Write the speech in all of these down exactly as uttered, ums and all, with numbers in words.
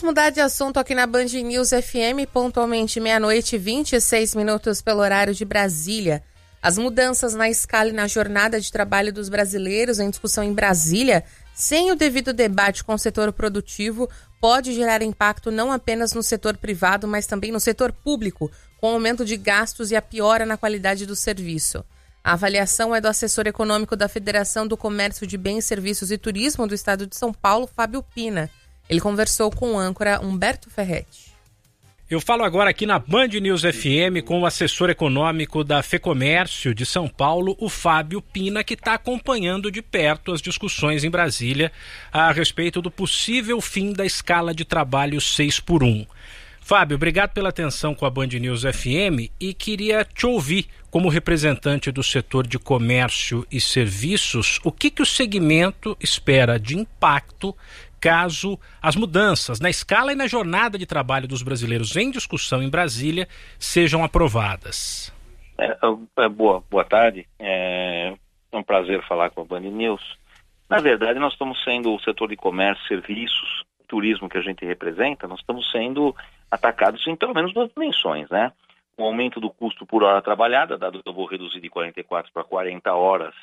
Vamos mudar de assunto aqui na Band News F M, pontualmente meia-noite e vinte e seis minutos pelo horário de Brasília. As mudanças na escala e na jornada de trabalho dos brasileiros em discussão em Brasília, sem o devido debate com o setor produtivo, pode gerar impacto não apenas no setor privado, mas também no setor público, com aumento de gastos e a piora na qualidade do serviço. A avaliação é do assessor econômico da Federação do Comércio de Bens, Serviços e Turismo do Estado de São Paulo, Fábio Pina. Ele conversou com o âncora Humberto Ferretti. Eu falo agora aqui na Band News F M com o assessor econômico da FEComércio de São Paulo, o Fábio Pina, que está acompanhando de perto as discussões em Brasília a respeito do possível fim da escala de trabalho seis por um. Fábio, obrigado pela atenção com a Band News F M e queria te ouvir como representante do setor de comércio e serviços, o que, que o segmento espera de impacto caso as mudanças na escala e na jornada de trabalho dos brasileiros em discussão em Brasília sejam aprovadas. É, é, boa, boa tarde, é um prazer falar com a Band News. Na verdade, nós estamos sendo, o setor de comércio, serviços, turismo que a gente representa, nós estamos sendo atacados em pelo menos duas dimensões, né? O aumento do custo por hora trabalhada, dado que eu vou reduzir de quarenta e quatro para quarenta horas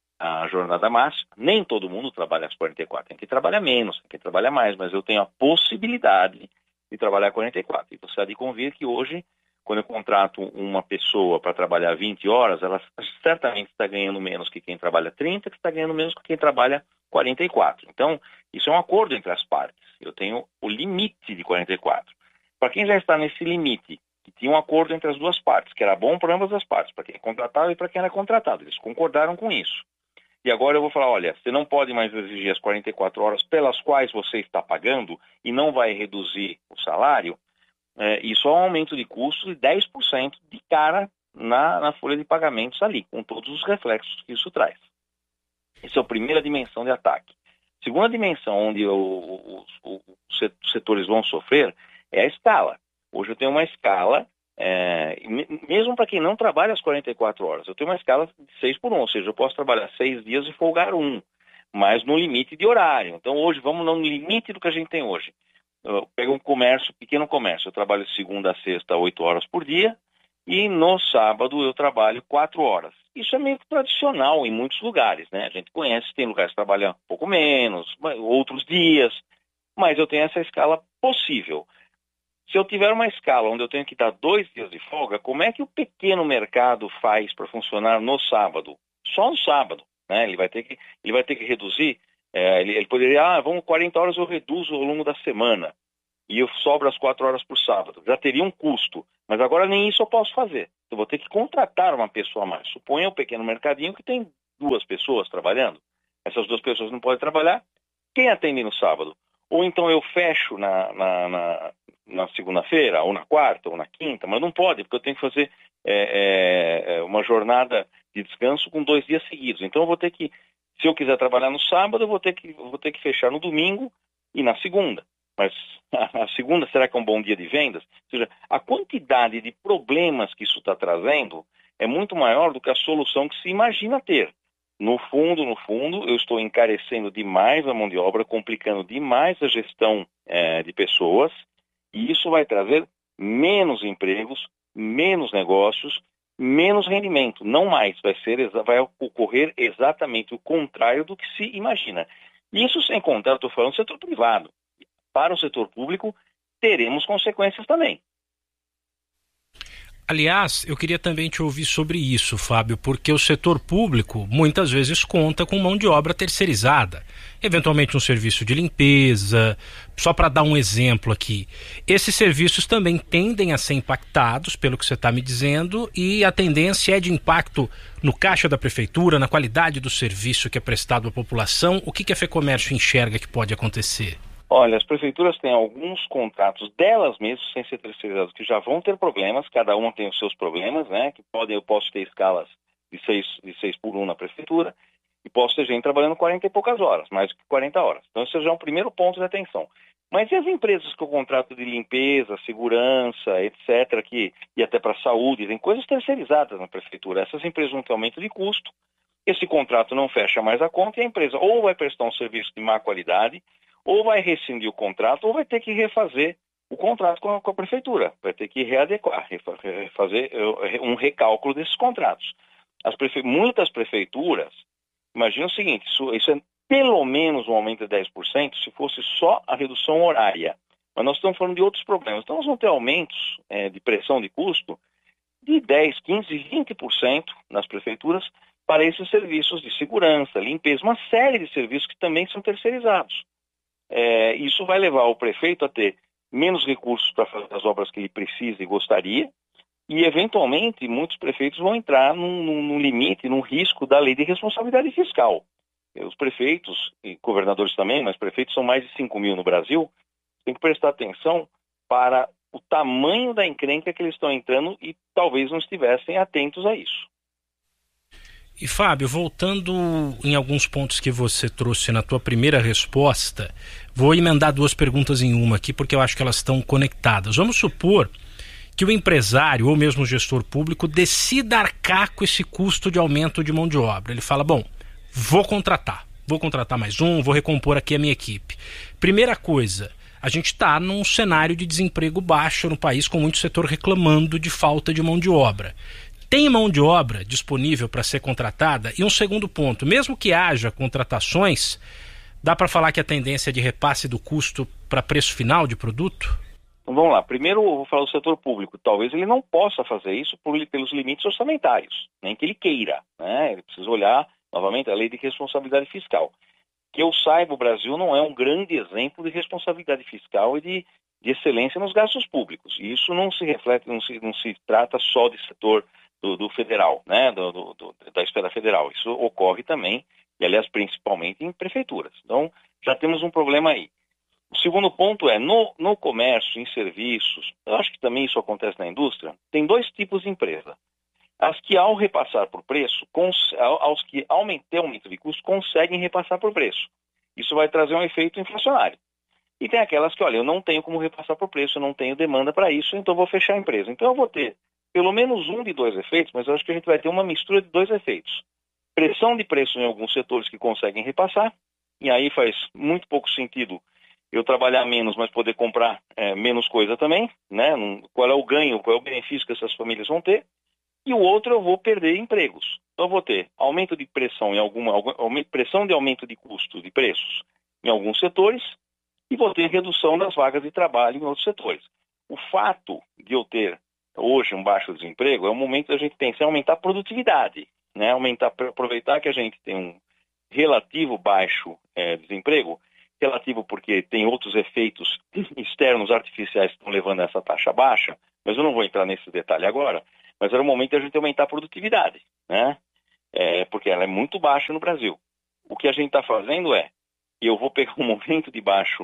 a jornada máxima. Nem todo mundo trabalha às quarenta e quatro, tem que trabalhar menos, tem que trabalhar mais, mas eu tenho a possibilidade de trabalhar quarenta e quatro. E você há de convir que hoje, quando eu contrato uma pessoa para trabalhar vinte horas, ela certamente está ganhando menos que quem trabalha trinta, que está ganhando menos que quem trabalha quarenta e quatro. Então, isso é um acordo entre as partes. Eu tenho o limite de quarenta e quatro. Para quem já está nesse limite, que tinha um acordo entre as duas partes, que era bom para ambas as partes, para quem é contratado e para quem era contratado. Eles concordaram com isso. E agora eu vou falar, olha, você não pode mais exigir as quarenta e quatro horas pelas quais você está pagando e não vai reduzir o salário. É, isso é um aumento de custos de dez por cento de cara na, na folha de pagamentos ali, com todos os reflexos que isso traz. Essa é a primeira dimensão de ataque. Segunda dimensão onde o, o, os setores vão sofrer é a escala. Hoje eu tenho uma escala, é, mesmo para quem não trabalha as quarenta e quatro horas, eu tenho uma escala de seis por um, ou seja, eu posso trabalhar seis dias e folgar um, mas no limite de horário. Então hoje, vamos no limite do que a gente tem hoje. Eu pego um comércio, pequeno comércio, eu trabalho segunda a sexta, oito horas por dia, e no sábado eu trabalho quatro horas. Isso é meio que tradicional em muitos lugares, né? A gente conhece, tem lugares que trabalham um pouco menos, outros dias, mas eu tenho essa escala possível. Se eu tiver uma escala onde eu tenho que dar dois dias de folga, como é que o pequeno mercado faz para funcionar no sábado? Só no sábado, né? Ele vai ter que, ele vai ter que reduzir, é, ele, ele poderia, ah, vamos quarenta horas eu reduzo ao longo da semana e eu sobro as quatro horas por sábado. Já teria um custo, mas agora nem isso eu posso fazer. Eu vou ter que contratar uma pessoa a mais. Suponha um pequeno mercadinho que tem duas pessoas trabalhando. Essas duas pessoas não podem trabalhar. Quem atende no sábado? Ou então eu fecho na, na, na, na segunda-feira, ou na quarta, ou na quinta, mas não pode, porque eu tenho que fazer é, é, uma jornada de descanso com dois dias seguidos. Então eu vou ter que, se eu quiser trabalhar no sábado, eu vou ter que, vou ter que fechar no domingo e na segunda. Mas a, a segunda, será que é um bom dia de vendas? Ou seja, a quantidade de problemas que isso está trazendo é muito maior do que a solução que se imagina ter. No fundo, no fundo, eu estou encarecendo demais a mão de obra, complicando demais a gestão é, de pessoas, e isso vai trazer menos empregos, menos negócios, menos rendimento, não mais. Vai ser, vai ocorrer exatamente o contrário do que se imagina. Isso sem contar, eu estou falando do setor privado. Para o setor público, teremos consequências também. Aliás, eu queria também te ouvir sobre isso, Fábio, porque o setor público muitas vezes conta com mão de obra terceirizada, eventualmente um serviço de limpeza. Só para dar um exemplo aqui, esses serviços também tendem a ser impactados pelo que você está me dizendo, e a tendência é de impacto no caixa da prefeitura, na qualidade do serviço que é prestado à população. O que, que a FEComércio enxerga que pode acontecer? Olha, as prefeituras têm alguns contratos delas mesmas, sem ser terceirizados, que já vão ter problemas, cada uma tem os seus problemas, né? Que podem, eu posso ter escalas de seis, de seis por um na prefeitura, e posso ter gente trabalhando quarenta e poucas horas, mais do que quarenta horas. Então, esse já é um primeiro ponto de atenção. Mas e as empresas que eu contrato de limpeza, segurança, etcétera, que, e até para saúde, tem coisas terceirizadas na prefeitura. Essas empresas vão ter aumento de custo, esse contrato não fecha mais a conta, e a empresa ou vai prestar um serviço de má qualidade, ou vai rescindir o contrato ou vai ter que refazer o contrato com a, com a prefeitura, vai ter que readequar, fazer um recálculo desses contratos. As prefe... Muitas prefeituras, imagina o seguinte, isso, isso é pelo menos um aumento de dez por cento se fosse só a redução horária. Mas nós estamos falando de outros problemas. Então nós vamos ter aumentos é, de pressão de custo de dez, quinze, vinte por cento nas prefeituras para esses serviços de segurança, limpeza, uma série de serviços que também são terceirizados. É, isso vai levar o prefeito a ter menos recursos para fazer as obras que ele precisa e gostaria, e eventualmente muitos prefeitos vão entrar num, num limite, num risco da lei de responsabilidade fiscal. Os prefeitos, e governadores também, mas prefeitos são mais de cinco mil no Brasil, tem que prestar atenção para o tamanho da encrenca que eles estão entrando e talvez não estivessem atentos a isso. E Fábio, voltando em alguns pontos que você trouxe na tua primeira resposta, vou emendar duas perguntas em uma aqui porque eu acho que elas estão conectadas. Vamos supor que o empresário ou mesmo o gestor público decida arcar com esse custo de aumento de mão de obra. Ele fala, bom, vou contratar, vou contratar mais um, vou recompor aqui a minha equipe. Primeira coisa, a gente está num cenário de desemprego baixo no país, com muito setor reclamando de falta de mão de obra. Tem mão de obra disponível para ser contratada? E um segundo ponto, mesmo que haja contratações, dá para falar que a tendência é de repasse do custo para preço final de produto? Então vamos lá, primeiro eu vou falar do setor público. Talvez ele não possa fazer isso por, pelos limites orçamentários, nem que ele queira, né? Ele precisa olhar novamente a lei de responsabilidade fiscal. Que eu saiba, o Brasil não é um grande exemplo de responsabilidade fiscal e de, de excelência nos gastos públicos. E isso não se reflete, não se, não se trata só de setor do, do federal, né? do, do, do, da esfera federal. Isso ocorre também, e aliás, principalmente em prefeituras. Então, já temos um problema aí. O segundo ponto é, no, no comércio, em serviços, eu acho que também isso acontece na indústria, tem dois tipos de empresa. As que, ao repassar por preço, cons- aos que aumentam o aumento de custo, conseguem repassar por preço. Isso vai trazer um efeito inflacionário. E tem aquelas que, olha, eu não tenho como repassar por preço, eu não tenho demanda para isso, então eu vou fechar a empresa. Então eu vou ter pelo menos um de dois efeitos, mas eu acho que a gente vai ter uma mistura de dois efeitos. Pressão de preço em alguns setores que conseguem repassar, e aí faz muito pouco sentido eu trabalhar menos, mas poder comprar é, menos coisa também, né? Qual é o ganho, qual é o benefício que essas famílias vão ter? E o outro, eu vou perder empregos. Então eu vou ter aumento de pressão em alguma, pressão de aumento de custos, de preços em alguns setores, e vou ter redução das vagas de trabalho em outros setores. O fato de eu ter hoje um baixo desemprego é o momento da gente pensar em aumentar a produtividade, né? Aumentar, aproveitar que a gente tem um relativo baixo é, desemprego, relativo porque tem outros efeitos externos artificiais que estão levando a essa taxa baixa, mas eu não vou entrar nesse detalhe agora, mas era o momento de a gente aumentar a produtividade, né? É, porque ela é muito baixa no Brasil. O que a gente está fazendo é, eu vou pegar um momento de baixo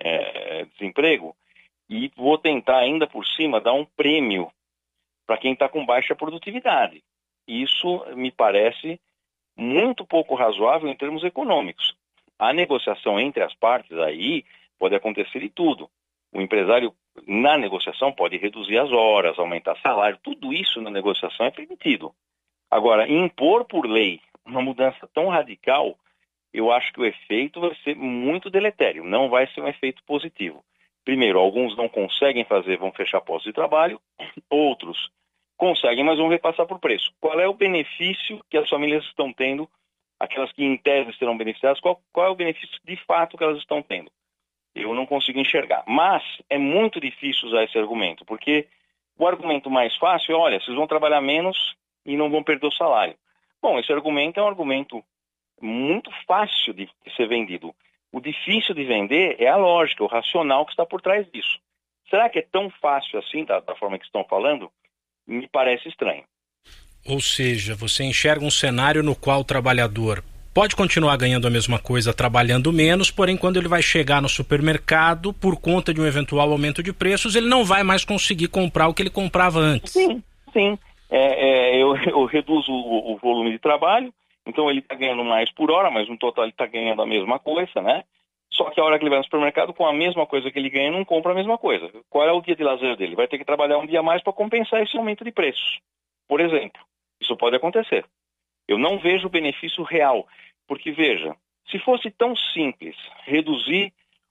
é, desemprego e vou tentar ainda por cima dar um prêmio para quem está com baixa produtividade. Isso me parece muito pouco razoável em termos econômicos. A negociação entre as partes aí pode acontecer de tudo. O empresário, na negociação, pode reduzir as horas, aumentar salário, tudo isso na negociação é permitido. Agora, impor por lei uma mudança tão radical, eu acho que o efeito vai ser muito deletério, não vai ser um efeito positivo. Primeiro, alguns não conseguem fazer, vão fechar postos de trabalho, outros conseguem, mas vão repassar por preço. Qual é o benefício que as famílias estão tendo, aquelas que em tese serão beneficiadas, qual, qual é o benefício de fato que elas estão tendo? Eu não consigo enxergar. Mas é muito difícil usar esse argumento, porque o argumento mais fácil é, olha, vocês vão trabalhar menos e não vão perder o salário. Bom, esse argumento é um argumento muito fácil de ser vendido. O difícil de vender é a lógica, o racional que está por trás disso. Será que é tão fácil assim, da, da forma que estão falando? Me parece estranho. Ou seja, você enxerga um cenário no qual o trabalhador pode continuar ganhando a mesma coisa, trabalhando menos, porém quando ele vai chegar no supermercado, por conta de um eventual aumento de preços, ele não vai mais conseguir comprar o que ele comprava antes. Sim, sim. É, é, eu, eu reduzo o, o volume de trabalho, então ele está ganhando mais por hora, mas no total ele está ganhando a mesma coisa, né? Só que a hora que ele vai no supermercado, com a mesma coisa que ele ganha, não compra a mesma coisa. Qual é o dia de lazer dele? Vai ter que trabalhar um dia a mais para compensar esse aumento de preços, por exemplo. Isso pode acontecer. Eu não vejo benefício real, porque veja, se fosse tão simples reduzir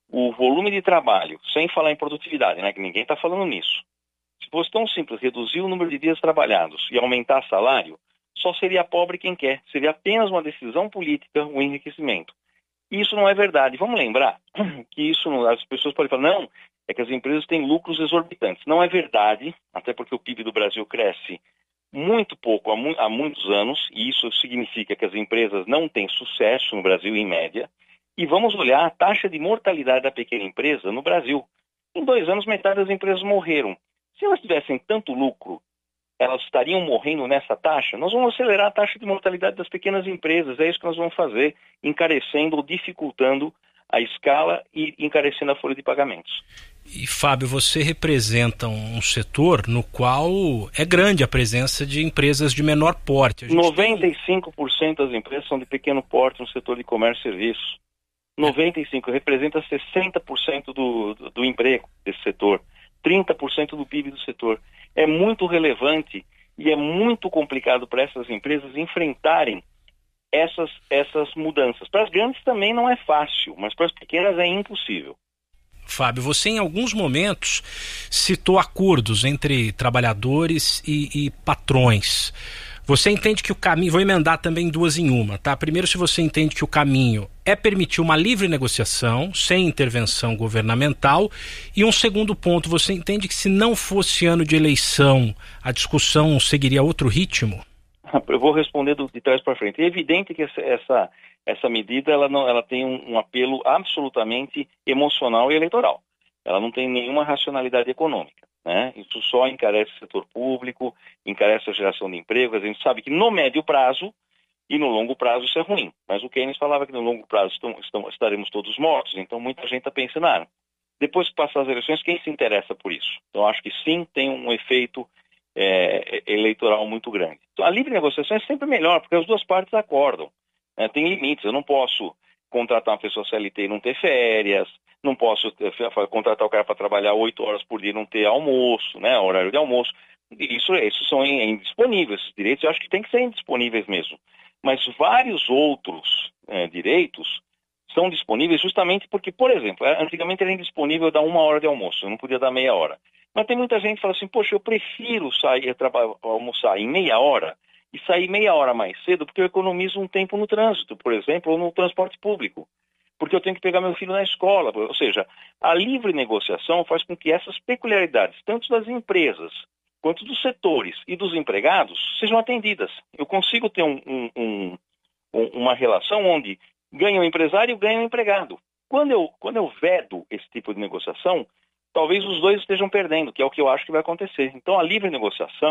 o volume de trabalho, sem falar em produtividade, né, que ninguém está falando nisso. Se fosse tão simples reduzir o número de dias trabalhados e aumentar salário, só seria pobre quem quer. Seria apenas uma decisão política, o enriquecimento. Isso não é verdade. Vamos lembrar que isso, não, as pessoas podem falar, não, é que as empresas têm lucros exorbitantes. Não é verdade, até porque o P I B do Brasil cresce muito pouco há, mu há muitos anos, e isso significa que as empresas não têm sucesso no Brasil em média. E vamos olhar a taxa de mortalidade da pequena empresa no Brasil. Em dois anos, metade das empresas morreram. Se elas tivessem tanto lucro, elas estariam morrendo nessa taxa? Nós vamos acelerar a taxa de mortalidade das pequenas empresas, é isso que nós vamos fazer, encarecendo ou dificultando a escala e encarecendo a folha de pagamentos. E, Fábio, você representa um setor no qual é grande a presença de empresas de menor porte. noventa e cinco por cento das empresas são de pequeno porte no setor de comércio e serviços. noventa e cinco por cento, representa sessenta por cento do, do, do emprego desse setor, trinta por cento do P I B do setor. É muito relevante e é muito complicado para essas empresas enfrentarem essas, essas mudanças. Para as grandes também não é fácil, mas para as pequenas é impossível. Fábio, você em alguns momentos citou acordos entre trabalhadores e, e patrões. Você entende que o caminho... Vou emendar também duas em uma, tá? Primeiro, se você entende que o caminho é permitir uma livre negociação, sem intervenção governamental. E um segundo ponto, você entende que se não fosse ano de eleição, a discussão seguiria outro ritmo? Eu vou responder do, de trás para frente. É evidente que essa, essa, essa medida ela não, ela tem um, um apelo absolutamente emocional e eleitoral. Ela não tem nenhuma racionalidade econômica. Né? Isso só encarece o setor público, encarece a geração de emprego. A gente sabe que no médio prazo e no longo prazo isso é ruim. Mas o Keynes falava que no longo prazo estão, estão, estaremos todos mortos, então muita gente está pensando, ah, depois que passar as eleições, quem se interessa por isso? Então acho que sim, tem um efeito é, eleitoral muito grande. Então a livre negociação é sempre melhor, porque as duas partes acordam. Né? Tem limites, eu não posso contratar uma pessoa C L T e não ter férias, não posso contratar o cara para trabalhar oito horas por dia e não ter almoço, né, horário de almoço. Isso, isso são indisponíveis, esses direitos eu acho que tem que ser indisponíveis mesmo. Mas vários outros é, direitos são disponíveis justamente porque, por exemplo, antigamente era indisponível dar uma hora de almoço, eu não podia dar meia hora. Mas tem muita gente que fala assim, poxa, eu prefiro sair, almoçar em meia hora e sair meia hora mais cedo porque eu economizo um tempo no trânsito, por exemplo, ou no transporte público. Porque eu tenho que pegar meu filho na escola. Ou seja, a livre negociação faz com que essas peculiaridades, tanto das empresas, quanto dos setores e dos empregados, sejam atendidas. Eu consigo ter um, um, um, uma relação onde ganha o empresário e ganha o empregado. Quando eu, quando eu vedo esse tipo de negociação, talvez os dois estejam perdendo, que é o que eu acho que vai acontecer. Então, a livre negociação,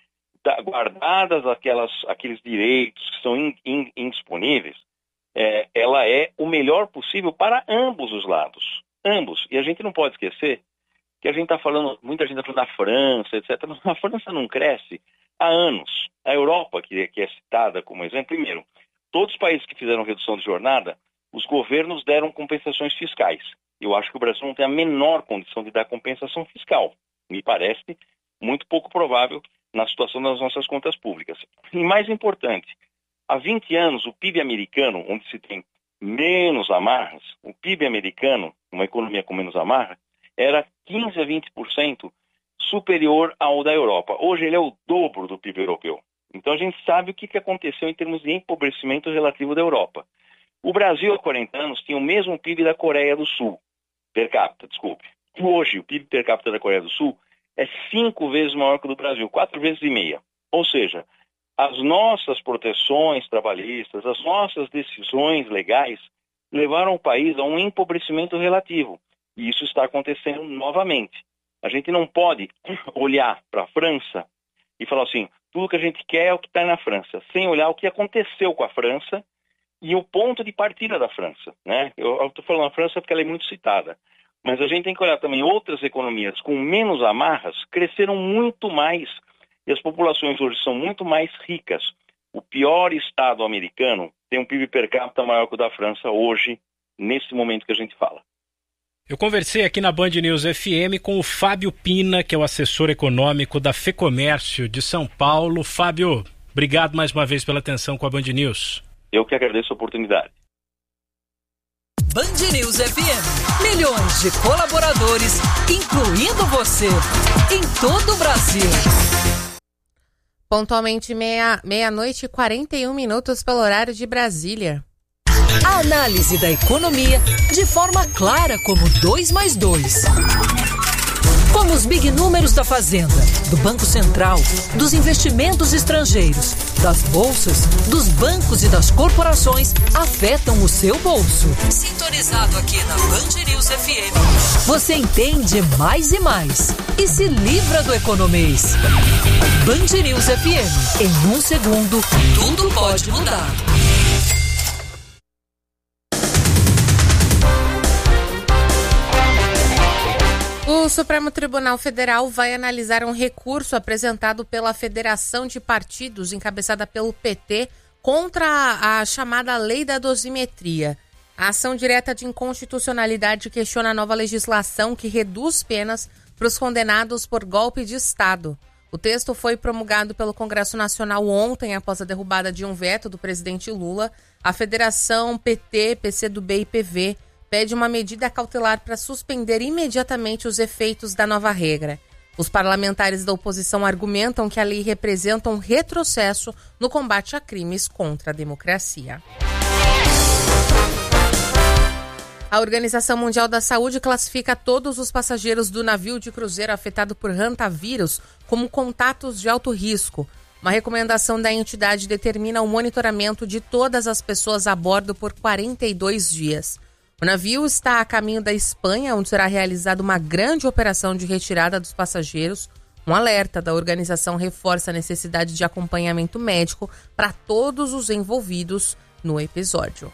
guardadas aquelas, aqueles direitos que são in, in, indisponíveis, É, ela é o melhor possível para ambos os lados. Ambos. E a gente não pode esquecer que a gente está falando, muita gente está falando da França, etcétera. A França não cresce há anos. A Europa, que, que é citada como exemplo, primeiro, todos os países que fizeram redução de jornada, os governos deram compensações fiscais. Eu acho que o Brasil não tem a menor condição de dar compensação fiscal. Me parece muito pouco provável na situação das nossas contas públicas. E mais importante, há vinte anos, o P I B americano, onde se tem menos amarras, o P I B americano, uma economia com menos amarra, era quinze a vinte por cento superior ao da Europa. Hoje ele é o dobro do P I B europeu. Então a gente sabe o que aconteceu em termos de empobrecimento relativo da Europa. O Brasil, há quarenta anos, tinha o mesmo P I B da Coreia do Sul, per capita, desculpe. Hoje, o P I B per capita da Coreia do Sul é cinco vezes maior que o do Brasil, quatro vezes e meia. Ou seja, as nossas proteções trabalhistas, as nossas decisões legais levaram o país a um empobrecimento relativo. E isso está acontecendo novamente. A gente não pode olhar para a França e falar assim, tudo que a gente quer é o que está na França, sem olhar o que aconteceu com a França e o ponto de partida da França. Né? Eu estou falando da França porque ela é muito citada. Mas a gente tem que olhar também outras economias com menos amarras, cresceram muito mais. E as populações hoje são muito mais ricas. O pior estado americano tem um P I B per capita maior que o da França hoje, nesse momento que a gente fala. Eu conversei aqui na Band News F M com o Fábio Pina, que é o assessor econômico da FEComércio de São Paulo. Fábio, obrigado mais uma vez pela atenção com a Band News. Eu que agradeço a oportunidade. Band News F M. Milhões de colaboradores, incluindo você, em todo o Brasil. Pontualmente meia, meia-noite e quarenta e um minutos pelo horário de Brasília. A análise da economia de forma clara como dois mais dois. Como os big números da Fazenda, do Banco Central, dos investimentos estrangeiros, das bolsas, dos bancos e das corporações afetam o seu bolso. Sintonizado aqui na Band News F M, você entende mais e mais e se livra do economês. Band News F M, em um segundo, tudo pode mudar. O Supremo Tribunal Federal vai analisar um recurso apresentado pela Federação de Partidos, encabeçada pelo P T, contra a, a chamada Lei da Dosimetria. A ação direta de inconstitucionalidade questiona a nova legislação que reduz penas para os condenados por golpe de Estado. O texto foi promulgado pelo Congresso Nacional ontem, após a derrubada de um veto do presidente Lula. A Federação P T, P C do B e P V pede uma medida cautelar para suspender imediatamente os efeitos da nova regra. Os parlamentares da oposição argumentam que a lei representa um retrocesso no combate a crimes contra a democracia. A Organização Mundial da Saúde classifica todos os passageiros do navio de cruzeiro afetado por hantavírus como contatos de alto risco. Uma recomendação da entidade determina o monitoramento de todas as pessoas a bordo por quarenta e dois dias. O navio está a caminho da Espanha, onde será realizada uma grande operação de retirada dos passageiros. Um alerta da organização reforça a necessidade de acompanhamento médico para todos os envolvidos no episódio.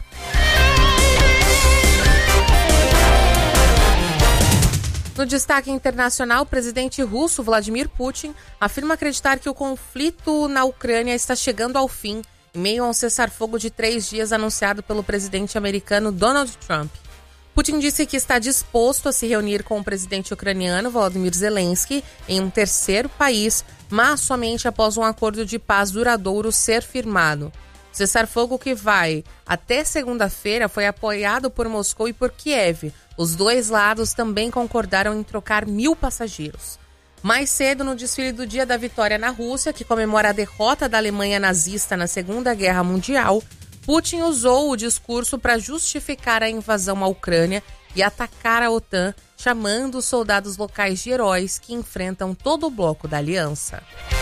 No destaque internacional, o presidente russo Vladimir Putin afirma acreditar que o conflito na Ucrânia está chegando ao fim, em meio a um cessar-fogo de três dias anunciado pelo presidente americano Donald Trump. Putin disse que está disposto a se reunir com o presidente ucraniano Volodymyr Zelensky em um terceiro país, mas somente após um acordo de paz duradouro ser firmado. O cessar-fogo, que vai até segunda-feira, foi apoiado por Moscou e por Kiev. Os dois lados também concordaram em trocar mil passageiros. Mais cedo, no desfile do Dia da Vitória na Rússia, que comemora a derrota da Alemanha nazista na Segunda Guerra Mundial, Putin usou o discurso para justificar a invasão à Ucrânia e atacar a OTAN, chamando os soldados locais de heróis que enfrentam todo o bloco da aliança.